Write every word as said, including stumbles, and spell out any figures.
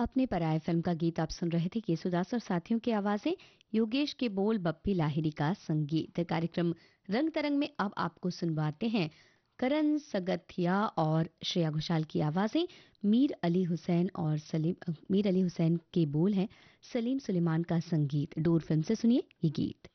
अपने पराये फिल्म का गीत आप सुन रहे थे। केसुदास और साथियों की आवाजें, योगेश के बोल, बप्पी लाहिरी का संगीत। कार्यक्रम रंग तरंग में अब आपको सुनवाते हैं करण सगथिया और श्रेया घोषाल की आवाजें। मीर अली हुसैन और सलीम मीर अली हुसैन के बोल हैं, सलीम सुलेमान का संगीत। डोर फिल्म से सुनिए ये गीत।